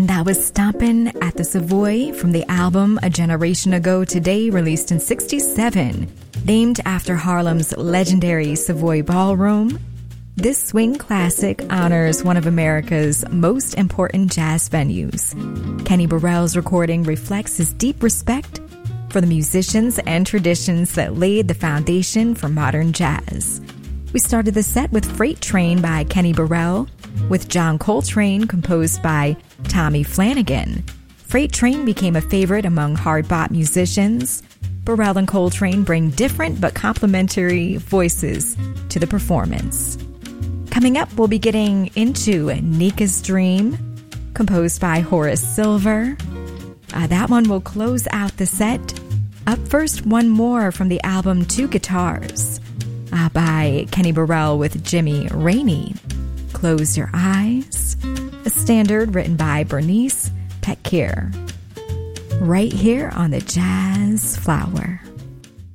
And that was Stompin' at the Savoy from the album A Generation Ago Today, released in '67. Named after Harlem's legendary Savoy Ballroom, this swing classic honors one of America's most important jazz venues. Kenny Burrell's recording reflects his deep respect for the musicians and traditions that laid the foundation for modern jazz. We started the set with Freight Train by Kenny Burrell, with John Coltrane composed by Tommy Flanagan. Freight Train became a favorite among hard bop musicians. Burrell and Coltrane bring different but complementary voices to the performance. Coming up, we'll be getting into Nika's Dream, composed by Horace Silver. That one will close out the set. Up first, one more from the album Two Guitars by Kenny Burrell with Jimmy Rainey. Close Your Eyes, a standard written by Bernice Petkir. Right here on the Jazz Flower.